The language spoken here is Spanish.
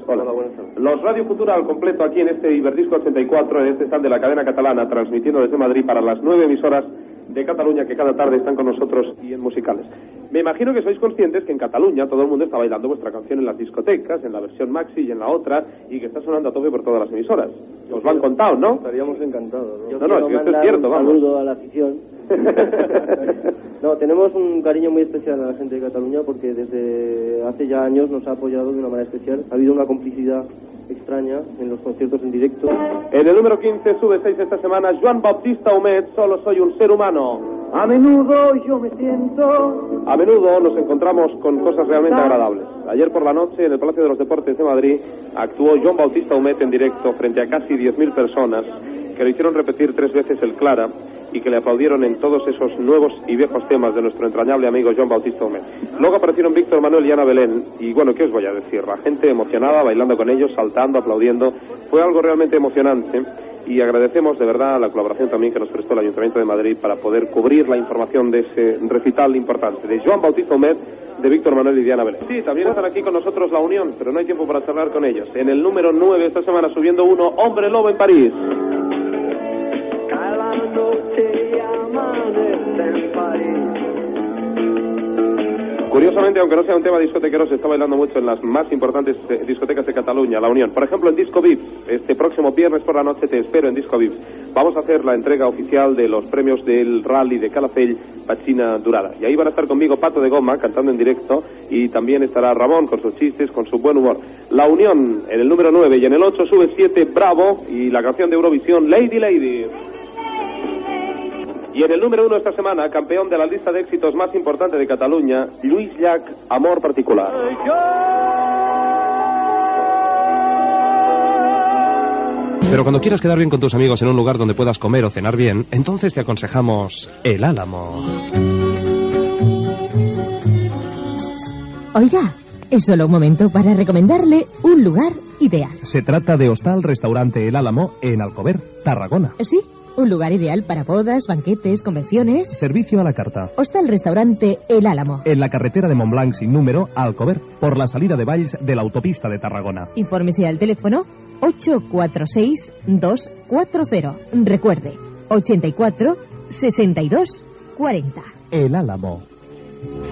Hola, buenas tardes. Los Radio Futura al completo aquí en este Iberdisco 84, en este stand de la cadena catalana, transmitiendo desde Madrid para las 9 emisoras de Cataluña que cada tarde están con nosotros y en musicales. Me imagino que sois conscientes que en Cataluña todo el mundo está bailando vuestra canción en las discotecas, en la versión maxi y en la otra, y que está sonando a tope por todas las emisoras. Os lo han contado, ¿no? Estaríamos encantados, ¿no? No, es que esto es cierto, vamos. Un saludo a la afición. No, tenemos un cariño muy especial a la gente de Cataluña porque desde hace ya años nos ha apoyado de una manera especial. Ha habido una complicidad extraña en los conciertos en directo. En el número 15 sube 6 esta semana Joan Baptista Humet, Solo soy un ser humano. A menudo yo me siento... A menudo nos encontramos con cosas realmente agradables. Ayer por la noche en el Palacio de los Deportes de Madrid actuó Joan Baptista Humet en directo frente a casi 10.000 personas que le hicieron repetir 3 veces el Clara y que le aplaudieron en todos esos nuevos y viejos temas de nuestro entrañable amigo Joan Baptista Humet. Luego aparecieron Víctor Manuel y Ana Belén y bueno, ¿qué os voy a decir? La gente emocionada, bailando con ellos, saltando, aplaudiendo. Fue algo realmente emocionante y agradecemos de verdad la colaboración también que nos prestó el Ayuntamiento de Madrid para poder cubrir la información de ese recital importante de Joan Baptista Humet, de Víctor Manuel y Diana Belén. Sí, también están aquí con nosotros La Unión, pero no hay tiempo para charlar con ellos. En el número 9 esta semana subiendo 1, Hombre Lobo en París. Curiosamente, aunque no sea un tema discotequero, se está bailando mucho en las más importantes discotecas de Cataluña, La Unión. Por ejemplo, en Disco Vips. Este próximo viernes por la noche te espero en Disco Vips. Vamos a hacer la entrega oficial de los premios del Rally de Calafell Pachina Durada. Y ahí van a estar conmigo Pato de Goma, cantando en directo, y también estará Ramón con sus chistes, con su buen humor. La Unión en el número 9 y en el 8 sube 7 Bravo y la canción de Eurovisión Lady Lady. Y en el número 1 esta semana, campeón de la lista de éxitos más importante de Cataluña, Lluís Llach, Amor Particular. Pero cuando quieras quedar bien con tus amigos en un lugar donde puedas comer o cenar bien, entonces te aconsejamos El Álamo. Oiga, es solo un momento para recomendarle un lugar ideal. Se trata de Hostal Restaurante El Álamo en Alcover, Tarragona. Sí, un lugar ideal para bodas, banquetes, convenciones. Servicio a la carta. Hostal Restaurante El Álamo. En la carretera de Montblanc sin número, a Alcover, por la salida de Valls de la autopista de Tarragona. Infórmese al teléfono 846-240. Recuerde, 84 62 40. El Álamo.